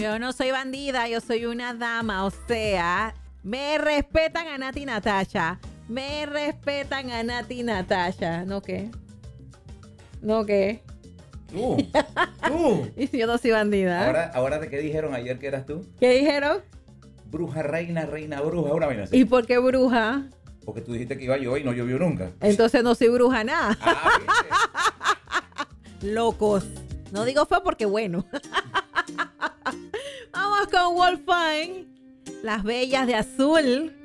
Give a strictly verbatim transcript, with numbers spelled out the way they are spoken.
Yo no soy bandida, yo soy una dama, o sea, me respetan a Nati y Natasha. Me respetan a Nati y Natasha. ¿No qué? ¿No qué? Tú, tú. Y si yo no soy bandida. Ahora, ahora de qué dijeron ayer que eras tú. ¿Qué dijeron? Bruja, reina, reina, bruja, una vaina así. ¿Y por qué bruja? Porque tú dijiste que iba a llover y no llovió nunca. Entonces no soy bruja nada. Ah, Locos. No digo fue porque bueno. Vamos con Wolfine. Las bellas de azul.